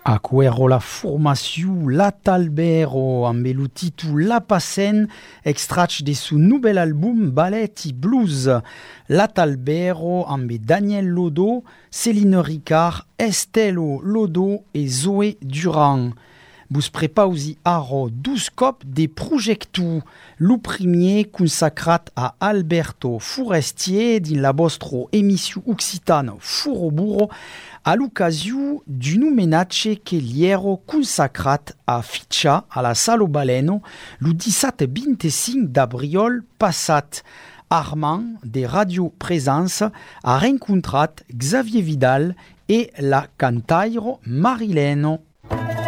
Acuero la formació La Talbero amb el títol La Passen, extrat de su nouvel album Ballet i Blues. La Talbero amb Daniel Lodo, Céline Ricard, Estelle Lodo et Zoé Durand. Vos prepausi aro 12 cop de projectu. Lo premier consacrat a Alberto Forestier din la vostra émission occitane Furoburo à l'occasion d'un homenatge que liero consacrat a Ficcia a la Salo Baleno le 17-25 d'abril passat. Armand de Radio Présence a rencontrat Xavier Vidal et la cantaire Marilène.